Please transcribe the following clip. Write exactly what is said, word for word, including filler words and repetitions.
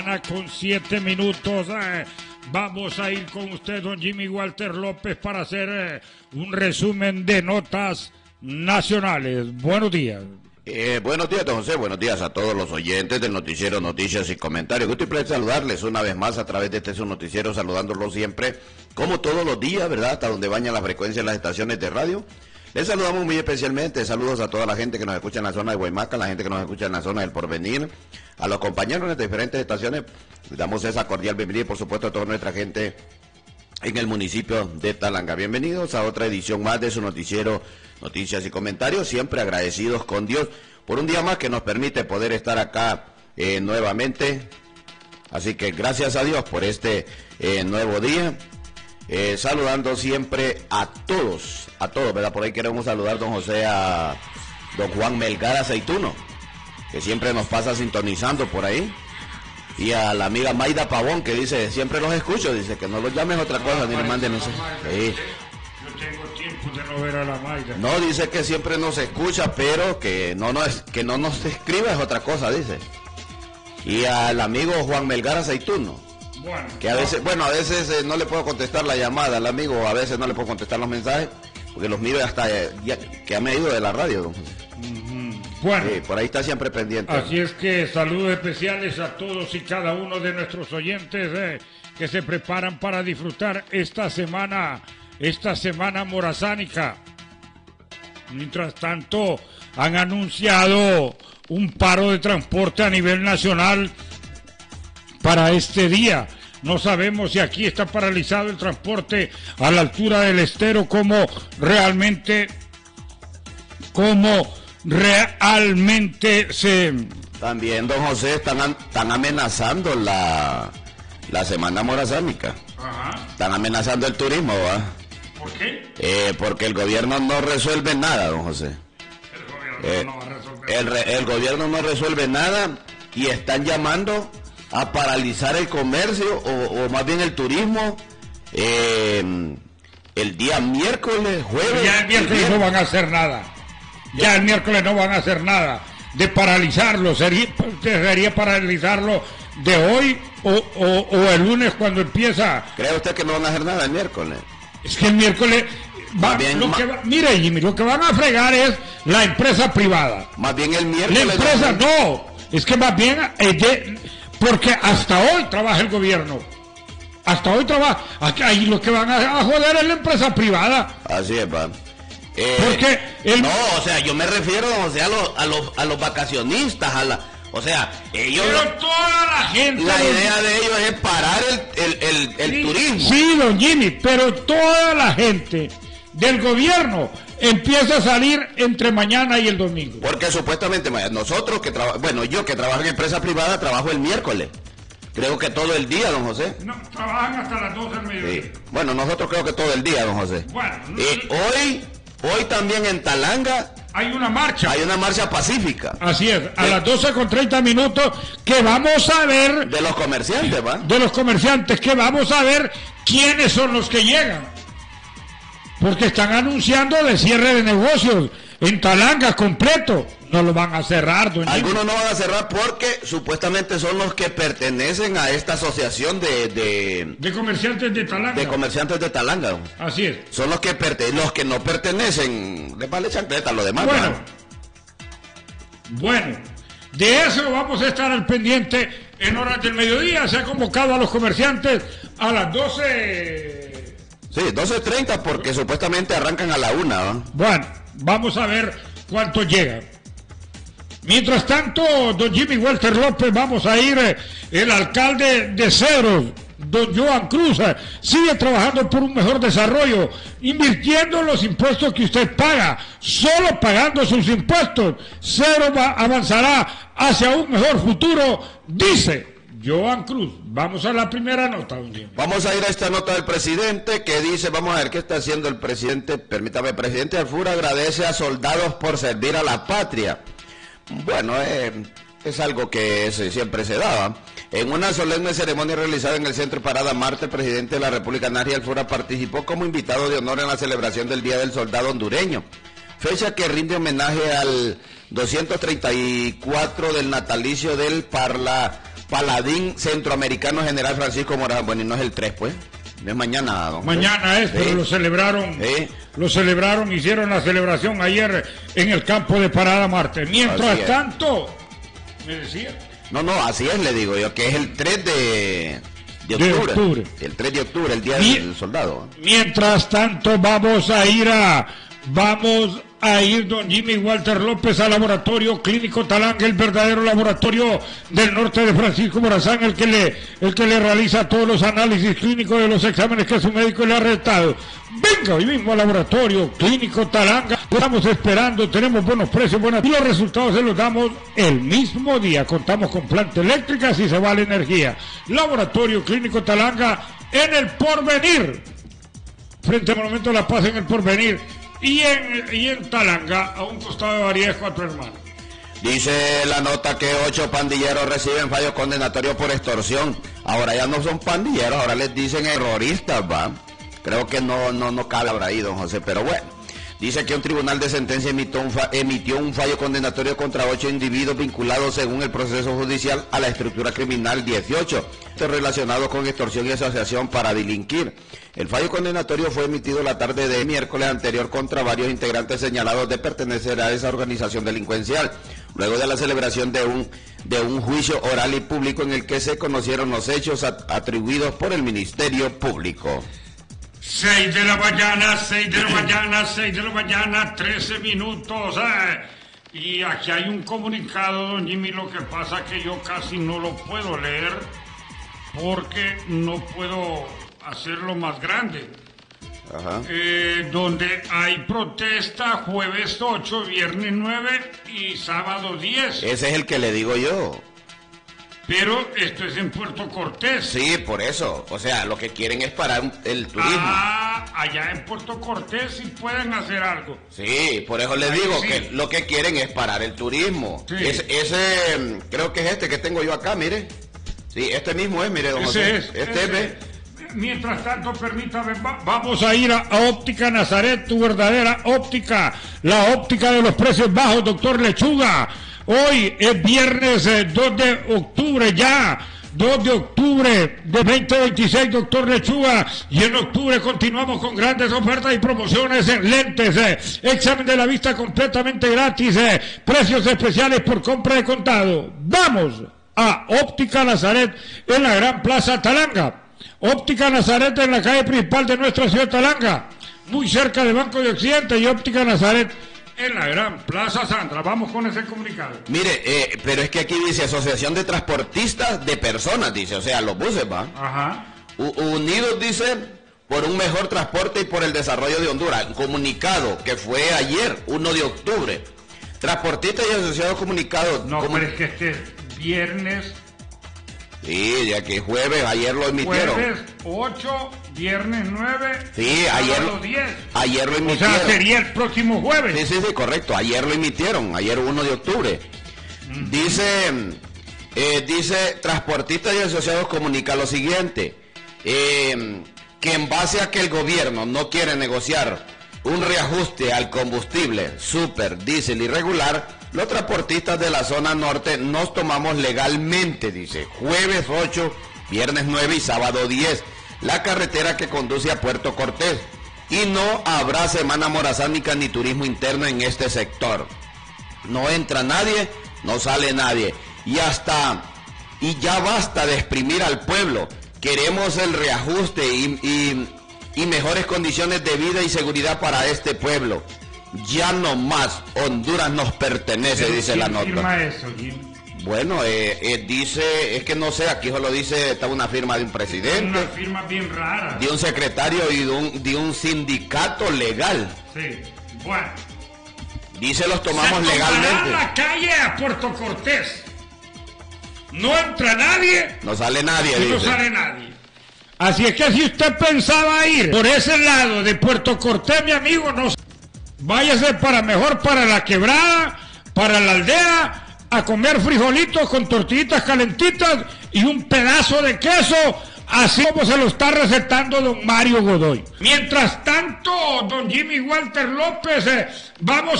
Con siete minutos, eh, vamos a ir con usted, don Jimmy Walter López, para hacer eh, un resumen de notas nacionales. Buenos días. Eh, buenos días, don José. Buenos días a todos los oyentes del noticiero Noticias y Comentarios. Gusto y placer saludarles una vez más a través de este su noticiero, saludándolos siempre, como todos los días, ¿verdad? Hasta donde baña la frecuencia de las estaciones de radio. Les saludamos muy especialmente, saludos a toda la gente que nos escucha en la zona de Guaymaca, la gente que nos escucha en la zona del Porvenir, a los compañeros de las diferentes estaciones, les damos esa cordial bienvenida y por supuesto a toda nuestra gente en el municipio de Talanga. Bienvenidos a otra edición más de su noticiero Noticias y Comentarios, siempre agradecidos con Dios por un día más que nos permite poder estar acá eh, nuevamente, así que gracias a Dios por este eh, nuevo día. Eh, saludando siempre a todos, a todos, ¿verdad? Por ahí queremos saludar, don José, a don Juan Melgar Aceituno, que siempre nos pasa sintonizando por ahí, y a la amiga Maida Pavón, que dice, siempre los escucho, dice que no los llames otra cosa, ni le manden eso. Sí. Yo tengo tiempo de no ver a la Maida. No, dice que siempre nos escucha, pero que no nos, que no nos escriba es otra cosa, dice. Y al amigo Juan Melgar Aceituno, Bueno, que a veces, bueno, a veces eh, no le puedo contestar la llamada al amigo, a veces no le puedo contestar los mensajes, porque los miro hasta eh, ya, que me ha ido de la radio, don José. uh-huh. Bueno, Sí, por ahí está siempre pendiente. así es que saludos especiales a todos y cada uno de nuestros oyentes eh, que se preparan para disfrutar esta semana, esta semana morazánica. Mientras tanto, han anunciado un paro de transporte a nivel nacional para este día. No sabemos si aquí está paralizado el transporte a la altura del Estero, como realmente, como realmente se... También, don José, están, están amenazando la, la semana morazánica. Ajá. Están amenazando el turismo, ¿va? ¿Por qué? Eh, porque el gobierno no resuelve nada, don José. El gobierno Eh, no va a resolver. el, re- el gobierno no resuelve nada y están llamando a paralizar el comercio o, o más bien el turismo eh, el día miércoles, jueves. Ya el miércoles no van a hacer nada. Ya el miércoles no van a hacer nada de paralizarlo. Sería, sería paralizarlo de hoy o, o, o el lunes cuando empieza. ¿Cree usted que no van a hacer nada el miércoles? Es que el miércoles va, Más bien, lo ma- que va, mire Jimmy, lo que van a fregar es la empresa privada. Más bien el La miércoles. empresa no, es que más bien eh, de- porque hasta hoy trabaja el gobierno. Hasta hoy trabaja. Aquí, ahí lo que van a, a joder es la empresa privada. Así es, va. Eh, Porque el- No, o sea, yo me refiero, o sea, a los, a los, a los vacacionistas, a la, o sea, ellos, Pero toda la gente. la don- idea de ellos es parar el, el, el, el Sí, turismo. Sí, don Jimmy, pero toda la gente del gobierno empieza a salir entre mañana y el domingo. Porque supuestamente ma, nosotros que trabajamos, bueno, yo que trabajo en empresa privada trabajo el miércoles. Creo que todo el día, don José. No, trabajan hasta las doce del mediodía. Sí. Bueno, nosotros creo que todo el día, don José. Bueno, Y hoy, hoy también en Talanga hay una marcha. hay una marcha pacífica Así es, a Sí. las doce con treinta minutos que vamos a ver de los comerciantes, ¿va? de los comerciantes, que vamos a ver quiénes son los que llegan. Porque están anunciando de cierre de negocios en Talanga completo. No lo van a cerrar, don Jimmy. Algunos no van a cerrar porque supuestamente son los que pertenecen a esta asociación de, de, De comerciantes de Talanga. de comerciantes de Talanga. don. Así es. Son los que perte- los que no pertenecen, les vale chancleta lo demás. Bueno, ¿verdad? bueno, de eso vamos a estar al pendiente en horas del mediodía. Se ha convocado a los comerciantes a las doce. Sí, doce treinta porque supuestamente arrancan a la una, ¿va? Bueno, vamos a ver cuántos llegan. Mientras tanto, don Jimmy Walter López, vamos a ir, eh, el alcalde de Cedros, don Joan Cruz, eh, sigue trabajando por un mejor desarrollo, invirtiendo los impuestos que usted paga. Solo pagando sus impuestos, Cedros va- avanzará hacia un mejor futuro, dice Joan Cruz. Vamos a la primera nota, don Jimmy. Vamos a ir a esta nota del presidente que dice, vamos a ver qué está haciendo el presidente. Permítame, presidente Alfura agradece a soldados por servir a la patria. Bueno, eh, es algo que se, siempre se daba. En una solemne ceremonia realizada en el Centro Parada Marte, el presidente de la República, Nari Alfura, participó como invitado de honor en la celebración del Día del Soldado Hondureño, fecha que rinde homenaje al doscientos treinta y cuatro del natalicio del parla, Paladín Centroamericano General Francisco Morazán. Bueno, y no es el tres, pues. No es mañana, don Mañana es, pero ¿sí? lo celebraron, ¿sí? lo celebraron, hicieron la celebración ayer en el campo de Parada Marte. Mientras tanto, me decía. No, no, así es, le digo yo, que es el tres de, de, octubre, de octubre. El tres de octubre, el día Mi, del soldado. Mientras tanto, vamos a ir a, vamos a ir, don Jimmy Walter López, al laboratorio clínico Talanga, el verdadero laboratorio del norte de Francisco Morazán, el que le, el que le realiza todos los análisis clínicos de los exámenes que su médico le ha recetado. Venga hoy mismo al laboratorio clínico Talanga, estamos esperando, tenemos buenos precios, buenas, y los resultados se los damos el mismo día. Contamos con planta eléctrica si se va la energía. Laboratorio clínico Talanga en el Porvenir, frente al Monumento de la Paz en el Porvenir. Y en, y en Talanga, a un costado de Variedad Cuatro Hermanos. Dice la nota que ocho pandilleros reciben fallos condenatorios por extorsión. Ahora ya no son pandilleros, ahora les dicen terroristas, va. Creo que no, no, no calabra ahí, don José, pero bueno. Dice que un tribunal de sentencia emitió un, fa emitió un fallo condenatorio contra ocho individuos vinculados según el proceso judicial a la estructura criminal dieciocho, relacionado con extorsión y asociación para delinquir. El fallo condenatorio fue emitido la tarde de miércoles anterior contra varios integrantes señalados de pertenecer a esa organización delincuencial, luego de la celebración de un, de un juicio oral y público en el que se conocieron los hechos atribuidos por el Ministerio Público. seis de la mañana, seis de la mañana, seis de la mañana, trece minutos. Eh. Y aquí hay un comunicado, don Jimmy, lo que pasa es que yo casi no lo puedo leer porque no puedo hacerlo más grande. Ajá. Eh, donde hay protesta jueves ocho, viernes nueve y sábado diez. Ese es el que le digo yo. Pero esto es en Puerto Cortés. Sí, por eso. O sea, lo que quieren es parar el turismo. Ah, allá en Puerto Cortés sí pueden hacer algo. Sí, por eso les Ahí digo sí. que lo que quieren es parar el turismo. Sí. Es, ese, creo que es este que tengo yo acá, mire. Sí, este mismo es, mire, don José. Es, este ese es. Mientras tanto, permítame, va, vamos a ir a, a Óptica Nazaret, tu verdadera óptica. La óptica de los precios bajos, doctor Lechuga. Hoy es viernes eh, dos de octubre ya, dos de octubre de veinte veintiséis, doctor Lechuga, y en octubre continuamos con grandes ofertas y promociones en lentes, eh, examen de la vista completamente gratis, eh, precios especiales por compra de contado. Vamos a Óptica Nazaret en la Gran Plaza Talanga. Óptica Nazaret en la calle principal de nuestra ciudad Talanga, muy cerca del Banco de Occidente, y Óptica Nazaret en la Gran Plaza Sandra. Vamos con ese comunicado. Mire, eh, pero es que aquí dice Asociación de Transportistas de Personas, dice, o sea, los buses, ¿va? Ajá. U Unidos, dice, por un mejor transporte y por el desarrollo de Honduras. Un comunicado que fue ayer, uno de octubre. Transportistas y asociados comunicados. No, comun... pero es que este viernes... Sí, ya que jueves, ayer lo emitieron. Jueves ocho, viernes nueve, sí, ayer, diez. Ayer lo emitieron. O sea, sería el próximo jueves. Sí, sí, sí, correcto. Ayer lo emitieron, ayer uno de octubre. Mm. Dice, eh, dice, transportistas y asociados comunica lo siguiente, eh, que en base a que el gobierno no quiere negociar un reajuste al combustible super, diésel y regular, los transportistas de la zona norte nos tomamos legalmente, dice, jueves ocho, viernes nueve y sábado diez, la carretera que conduce a Puerto Cortés, y no habrá semana morazánica ni turismo interno en este sector. No entra nadie, no sale nadie, y hasta, y ya basta de exprimir al pueblo, queremos el reajuste y, y, y mejores condiciones de vida y seguridad para este pueblo. Ya no más, Honduras nos pertenece, ¿Pero dice la nota. ¿Quién firma eso, Jim? Bueno, eh, eh, dice, es que no sé, aquí solo dice, está una firma de un presidente. Una firma bien rara. De un secretario y de un, de un sindicato legal. Sí, bueno. Dice, los tomamos Se legalmente. la calle a Puerto Cortés. No entra nadie. No sale nadie, y dice. No sale nadie. Así es que si usted pensaba ir por ese lado de Puerto Cortés, mi amigo, no. Váyase para mejor para la Quebrada, para la Aldea, a comer frijolitos con tortillitas calentitas y un pedazo de queso, así como se lo está recetando don Mario Godoy. Mientras tanto, don Jimmy Walter López, eh, vamos